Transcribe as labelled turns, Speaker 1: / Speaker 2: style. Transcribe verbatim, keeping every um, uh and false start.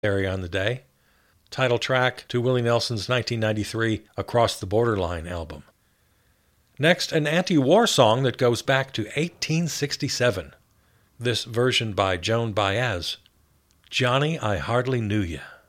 Speaker 1: area on the day. Title track to Willie Nelson's nineteen ninety-three Across the Borderline album. Next, an anti-war song that goes back to eighteen sixty-seven. This version by Joan Baez, Johnny, I Hardly Knew Ya.